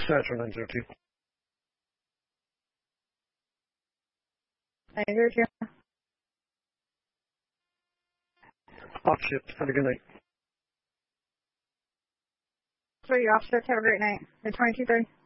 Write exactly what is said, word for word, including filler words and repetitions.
Satchel nine zero two. nine zero two. Off shift. Have a good night. Three off shift. Have a great night. The twenty-two thirty.